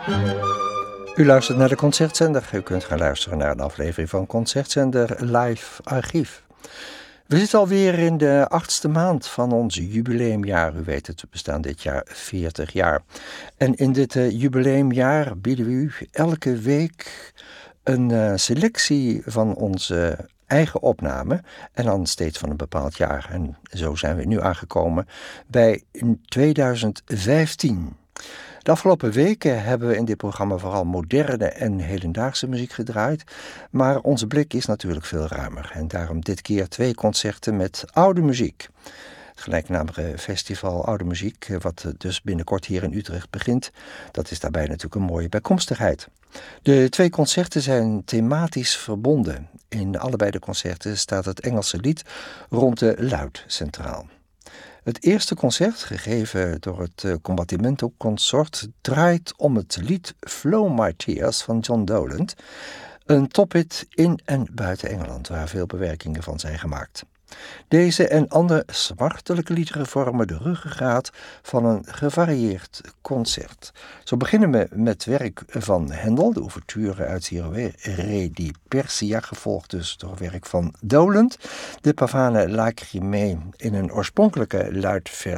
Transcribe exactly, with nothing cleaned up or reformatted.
U luistert naar de Concertzender. U kunt gaan luisteren naar een aflevering van Concertzender Live Archief. We zitten alweer in de achtste maand van ons jubileumjaar. U weet het, we bestaan dit jaar veertig jaar. En in dit uh, jubileumjaar bieden we u elke week een uh, selectie van onze eigen opname. En dan steeds van een bepaald jaar. En zo zijn we nu aangekomen bij tweeduizend vijftien. De afgelopen weken hebben we in dit programma vooral moderne en hedendaagse muziek gedraaid. Maar onze blik is natuurlijk veel ruimer. En daarom dit keer twee concerten met oude muziek. Het gelijknamige festival Oude Muziek, wat dus binnenkort hier in Utrecht begint. Dat is daarbij natuurlijk een mooie bijkomstigheid. De twee concerten zijn thematisch verbonden. In allebei de concerten staat het Engelse lied rond de luid centraal. Het eerste concert, gegeven door het Combattimento Consort, draait om het lied Flow My Tears van John Dowland. Een tophit in en buiten Engeland, waar veel bewerkingen van zijn gemaakt. Deze en andere smartelijke liederen vormen de ruggengraat van een gevarieerd concert. Zo beginnen we met werk van Handel, de ouverture uit Re di Persia, gevolgd dus door werk van Dowland, de Pavane Lacrimae in een oorspronkelijke luidversie